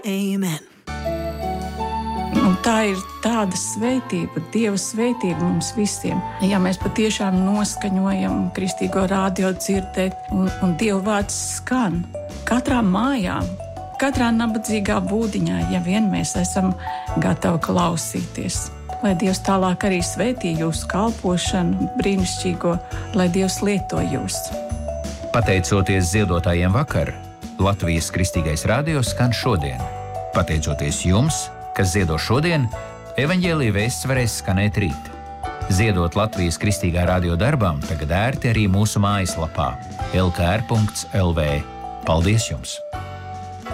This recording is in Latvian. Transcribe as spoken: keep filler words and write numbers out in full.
Amen. Un tā ir tāda svētība, Dieva svētība mums visiem. Ja mēs patiešām noskaņojam kristīgo radio dzirdēt, un, un Dieva vārds skan katrā mājā, katrā nabadzīgā būdiņā, ja vien mēs esam gatavi klausīties. Lai Dievs tālāk arī svētī jūsu kalpošanu brīnišķīgo, lai Dievs lieto jūs. Pateicoties ziedotājiem vakar, Latvijas Kristīgais radio skan šodien. Pateicoties jums, kas ziedo šodien, evaņģēlija vēsts varēs skanēt rīt. Ziedot Latvijas Kristīgā radio darbam tagad ērti arī mūsu mājaslapā el ka er punkts el vē. Paldies jums!